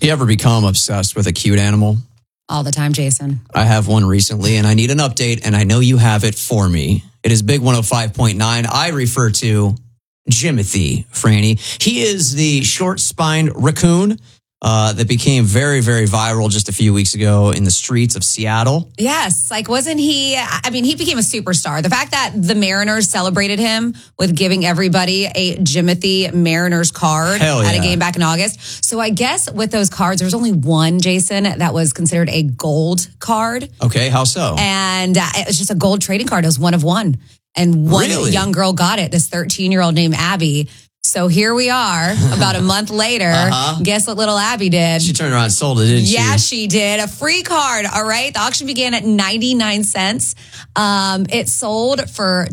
You ever become obsessed with a cute animal? All the time, Jason. I have one recently, and I need an update, and I know you have it for me. It is Big 105.9. I refer to Jimothy, Franny. He is the short-spined raccoon that became very, very viral just a few weeks ago in the streets of Seattle. Yes. Wasn't he? He became a superstar. The fact that the Mariners celebrated him with giving everybody a Jimothy Mariners card at a game back in August. So I guess with those cards, there was only one, Jason, that was considered a gold card. Okay, how so? And it was just a gold trading card. It was one of one. And one young girl got it, this 13-year-old named Abby. So here we are, about a month later. Guess what little Abby did? She turned around and sold it, didn't she? Yeah, she did. A free card, all right? The auction began at 99 cents. It sold for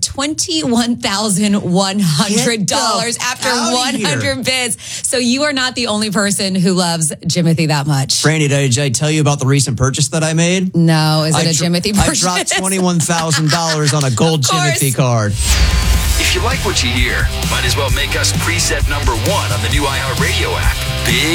$21,100 after 100 bids. So you are not the only person who loves Jimothy that much. Franny, did I tell you about the recent purchase that I made? No, is it a Jimothy purchase? I dropped $21,000 on a gold Jimothy card. If you like what you hear, might as well make us preset number 1 on the new iHeartRadio app. Big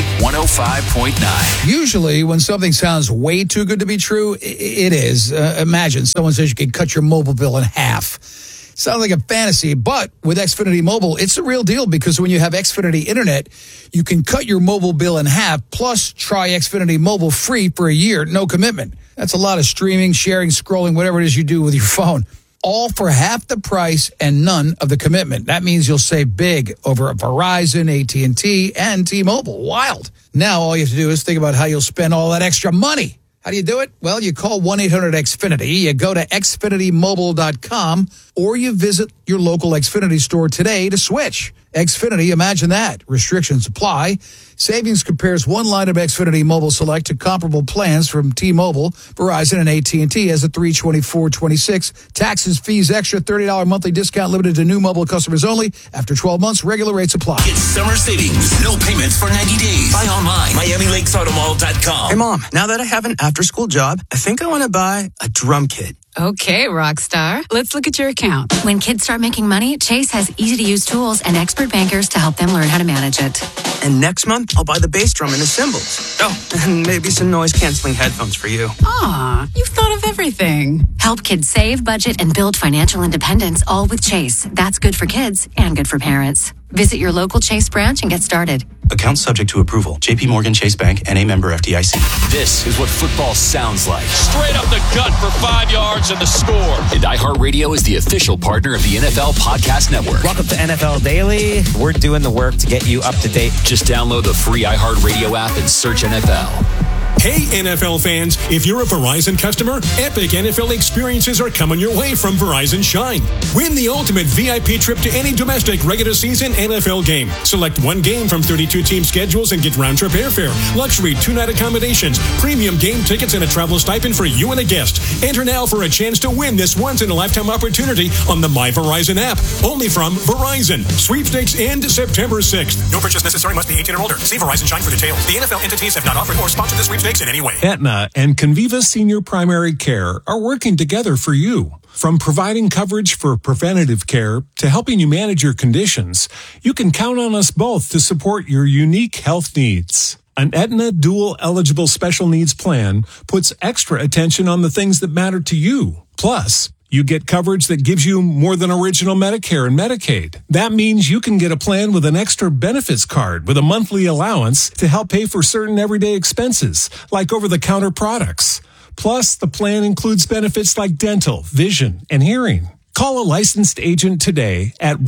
105.9. Usually when something sounds way too good to be true, it is. Imagine someone says you can cut your mobile bill in half. Sounds like a fantasy, but with Xfinity Mobile, it's a real deal because when you have Xfinity Internet, you can cut your mobile bill in half, plus try Xfinity Mobile free for a year, no commitment. That's a lot of streaming, sharing, scrolling, whatever it is you do with your phone. All for half the price and none of the commitment. That means you'll save big over Verizon, AT&T, and T-Mobile. Wild. Now all you have to do is think about how you'll spend all that extra money. How do you do it? Well, you call 1-800-XFINITY, you go to xfinitymobile.com, or you visit your local Xfinity store today to switch. Xfinity, imagine that. Restrictions apply. Savings compares one line of Xfinity Mobile Select to comparable plans from T-Mobile, Verizon, and AT&T as a $324.26. Taxes, fees, extra $30 monthly discount limited to new mobile customers only. After 12 months, regular rates apply. Get summer savings, no payments for 90 days. Buy online, MiamiLakesAutomall.com. Hey, Mom, now that I have an after-school job, I think I want to buy a drum kit. Okay, Rockstar. Let's look at your account. When kids start making money, Chase has easy-to-use tools and expert bankers to help them learn how to manage it. And next month, I'll buy the bass drum and the cymbals. Oh, and maybe some noise-canceling headphones for you. Aw, you've thought of everything. Help kids save, budget, and build financial independence, all with Chase. That's good for kids and good for parents. Visit your local Chase branch and get started. Account subject to approval. J.P. Morgan Chase Bank, N.A. member FDIC. This is what football sounds like. Straight up the gut for 5 yards and the score. And iHeartRadio is the official partner of the NFL Podcast Network. Welcome to NFL Daily. We're doing the work to get you up to date. Just download the free iHeartRadio app and search NFL. Hey, NFL fans, if you're a Verizon customer, epic NFL experiences are coming your way from Verizon Shine. Win the ultimate VIP trip to any domestic regular season NFL game. Select one game from 32 team schedules and get round-trip airfare, luxury 2-night accommodations, premium game tickets, and a travel stipend for you and a guest. Enter now for a chance to win this once-in-a-lifetime opportunity on the My Verizon app. Only from Verizon. Sweepstakes end September 6th. No purchase necessary. Must be 18 or older. See Verizon Shine for details. The NFL entities have not offered or sponsored this sweepstakes in any way. Aetna and Conviva Senior Primary Care are working together for you. From providing coverage for preventative care to helping you manage your conditions, you can count on us both to support your unique health needs. An Aetna dual eligible special needs plan puts extra attention on the things that matter to you. Plus, you get coverage that gives you more than original Medicare and Medicaid. That means you can get a plan with an extra benefits card with a monthly allowance to help pay for certain everyday expenses, like over-the-counter products. Plus, the plan includes benefits like dental, vision, and hearing. Call a licensed agent today at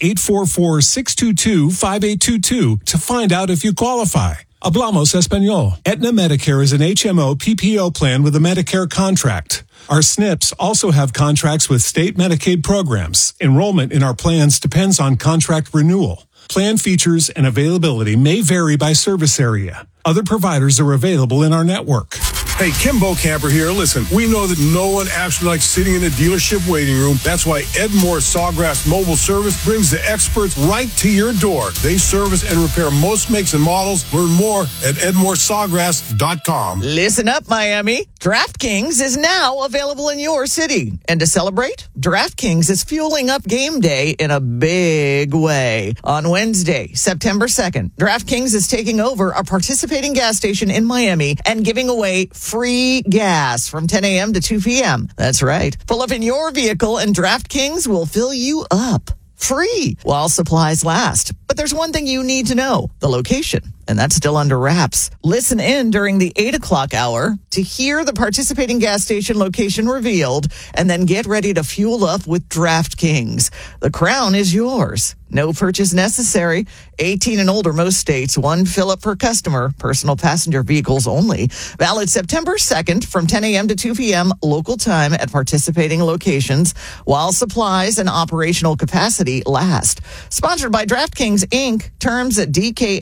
1-844-622-5822 to find out if you qualify. Hablamos Español. Aetna Medicare is an HMO PPO plan with a Medicare contract. Our SNPs also have contracts with state Medicaid programs. Enrollment in our plans depends on contract renewal. Plan features and availability may vary by service area. Other providers are available in our network. Hey, Kim Bocamper here. Listen, we know that no one actually likes sitting in a dealership waiting room. That's why Edmore Sawgrass Mobile Service brings the experts right to your door. They service and repair most makes and models. Learn more at edmoresawgrass.com. Listen up, Miami. DraftKings is now available in your city. And to celebrate, DraftKings is fueling up game day in a big way. On Wednesday, September 2nd, DraftKings is taking over a participating gas station in Miami and giving away free gas from 10 a.m. to 2 p.m. That's right. Pull up in your vehicle and DraftKings will fill you up free while supplies last. But there's one thing you need to know, the location. And that's still under wraps. Listen in during the 8 o'clock hour to hear the participating gas station location revealed, and then get ready to fuel up with DraftKings. The crown is yours. No purchase necessary. 18 and older, most states. One fill-up per customer. Personal passenger vehicles only. Valid September 2nd from 10 a.m. to 2 p.m. local time at participating locations while supplies and operational capacity last. Sponsored by DraftKings, Inc. Terms at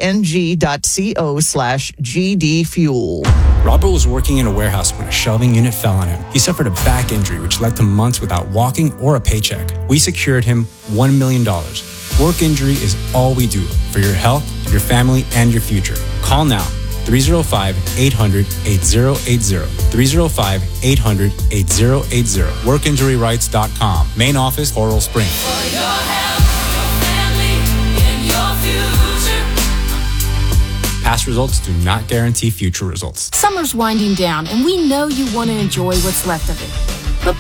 dkng.co/GDfuel. Robert was working in a warehouse when a shelving unit fell on him. He suffered a back injury, which led to months without walking or a paycheck. We secured him $1 million. Work injury is all we do for your health, your family, and your future. Call now. 305-800-8080. 305-800-8080. WorkinjuryRights.com. Main office, Coral Springs. For your health, your family, and your future. Past results do not guarantee future results. Summer's winding down, and we know you want to enjoy what's left of it.